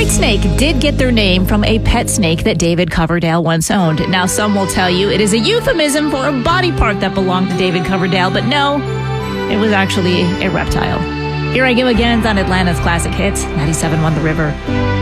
Whitesnake did get their name from a pet snake that David Coverdale once owned. Now, some will tell you it is a euphemism for a body part that belonged to David Coverdale, but no, it was actually a reptile. Here I Go Again's on Atlanta's Classic Hits, 97.1 The River.